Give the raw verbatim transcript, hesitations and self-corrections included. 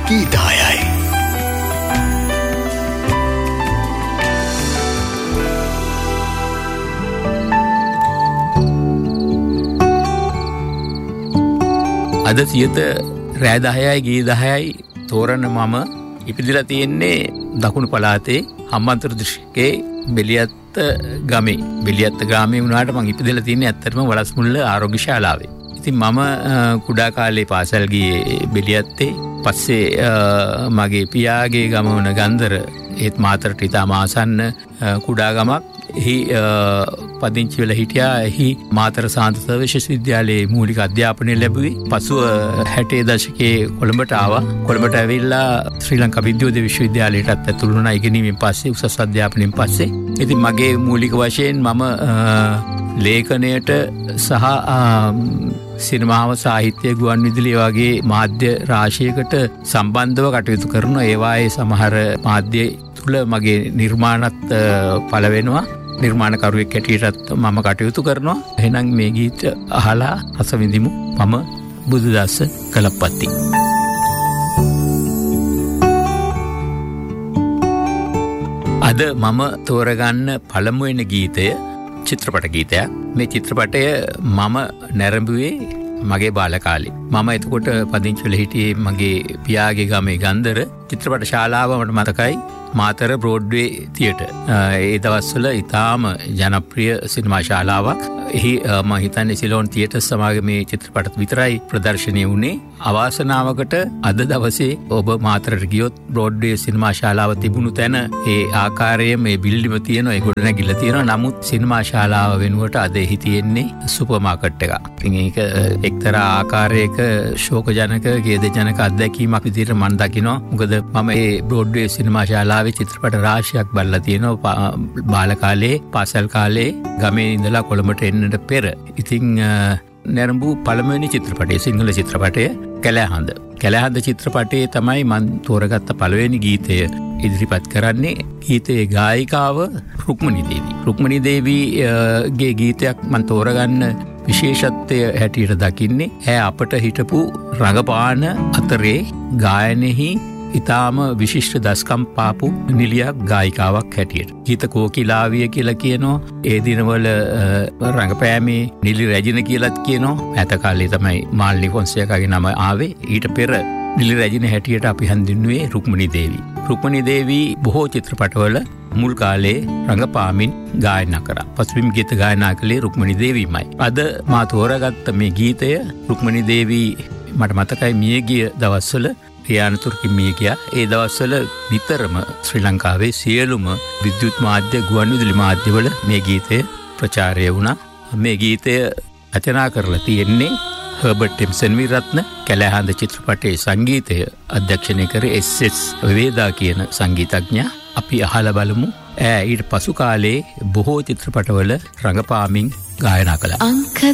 ගීතයයි. අද සියත රෑ දහයයි ගේ දහයයි තෝරන මම ඉපදිලා තියෙන්නේ දකුණු පළාතේ හම්බන්තොට දිස්ත්‍රික්කයේ බෙලියත්ත ගමේ. බෙලියත්ත ගාමේ වුණාට මම ඉපදිලා තියෙන්නේ ඇත්තටම වලස්මුල්ල ආරෝග්‍ය ශාලාවේ. ඉතින් මම කුඩා කාලේ පාසල් ගියේ බෙලියත්තේ. පස්සේ මගේ පියාගේ ගම වුණ ගන්දර ඒත් මාතරට ඉතාම ආසන්න කුඩා ගමක්. එහි පදිංචි වෙලා හිටියා. එහි මාතර සාන්ත සර්වශිෂ්‍ය විද්‍යාලයේ මූලික අධ්‍යාපනය ලැබුවේ. පසුව හැටේ දශකයේ කොළඹට ආවා. කොළඹට ඇවිල්ලා ශ්‍රී ලංකා විද්‍යෝදය විශ්වවිද්‍යාලයටත් ඇතුළු වුණා ඉගෙනීමෙන් පස්සේ උසස් අධ්‍යාපනයෙන් පස්සේ. ඉතින් මගේ මූලික වශයෙන් මම ලේඛනයට සහ සිනමාව සාහිත්‍ය ගුවන් විදුලිය වගේ මාධ්‍ය රාශියකට සම්බන්ධව කටයුතු කරන ඒවායේ සමහර මාධ්‍ය තුළ මගේ නිර්මාණත් පළ වෙනවා. නිර්මාණකරුවෙක් හැටියටත් මම කටයුතු කරනවා. එහෙනම් මේ ගීත අහලා රස විඳිමු. මම බුදුදාස කලප්පති. අද මම තෝරගන්න පළමුවෙන ගීතය චිත්‍රපට ගීතයක්. මේ චිත්‍රපටය මම නැරඹුවේ මගේ බාල කාලේ. මම එතකොට පදිංචි වෙලා හිටියේ මගේ පියාගේ ගමේ ගන්දර. චිත්‍රපට ශාලාව මට මතකයි මාතර බ්‍රෝඩ්වේ තියටර්. ඒ දවස්වල ඉතාම ජනප්‍රිය සිනමා ශාලාවක්. එහි මම හිතන්නේ සිලෝන් තියටර් සමාගමේ චිත්‍රපට විතරයි ප්‍රදර්ශනය වුණේ. අවාසනාවකට අද දවසේ ඔබ මාතරට ගියොත් බ්‍රෝඩ්වේ සිනමා ශාලාව තිබුණු තැන ඒ ආකාරයේ මේ බිල්ඩිම තියෙනවා. ඒ ගොඩනැගිල්ල තියෙනවා. නමුත් සිනමා ශාලාව වෙනුවට අද එහි තියෙන්නේ සුපර් මාකට් එකක්. ඉතින් ඒක එක්තරා ආකාරයක ශෝකජනක ඛේදජනක අත්දැකීමක් විදිහට මම දකිනවා. මොකද මම මේ බ්‍රෝඩ්වේ සිනමා ශාලාවේ චිත්‍රපට රාශියක් බලලා තියෙනවා. බාල කාලේ, පාසල් කාලේ ගමේ ඉඳලා කොළඹට එන්නට පෙර. ඉතින් නැරඹු පළමුවෙනි චිත්‍රපටය සිංහල චිත්‍රපටය කැලෑහඳ. කැලෑහඳ චිත්‍රපටයේ තමයි මම තෝරගත්ත පළවෙනි ගීතය ඉදිරිපත් කරන්නේ. ගීතයේ ගායිකාව රුක්මනී දේවී. රුක්මනී දේවීගේ ගීතයක් මම තෝරගන්න විශේෂත්වය හැටියට දකින්නේ ඈ අපට හිටපු රඟපාන අතරේ ගායනෙහි ඉතාම විශිෂ්ට දස්කම් පාපු නිලියක් ගායිකාවක් හැටියට. ගීත කෝකිලාවිය කියලා කියනවා. ඒ දිනවල රඟපෑමේ නිලි රැජින කියලාත් කියනවා. ඈත කාලේ තමයි මාල්නි ෆොන්සේකාගේ නම ආවේ. ඊට පෙර නිලි රැජින හැටියට අපි හඳුන්වුවේ රුක්මනී දේවී. රුක්මනී දේවී බොහෝ චිත්‍රපටවල මුල් කාලේ රඟපාමින් ගායනා කරා. පසුබිම් ගීත ගායනා කළේ රුක්මනී දේවීමයි. අද මා තෝරාගත්ත මේ ගීතය රුක්මනී දේවී මට මතකයි මියගිය දවස්වල යානතුරකින් මිය ගියා. ඒ දවස්වල නිතරම ශ්‍රී ලංකාවේ සියලුම විද්‍යුත් මාධ්‍ය ගුවන් විදුලි මාධ්‍යවල මේ ගීතය ප්‍රචාරය වුණා. මේ ගීතය රචනා කරලා තියෙන්නේ හර්බර්ට් ටිම්සන් විරත්න. කැලෑහඳ චිත්‍රපටයේ සංගීතය අධ්‍යක්ෂණය කර එස් එස් වේදා කියන සංගීතඥයා. අපි අහලා බලමු. ඈ ඊට පසු කාලේ බොහෝ චිත්‍රපටවල රඟපාමින් ගායනා කළා. අංක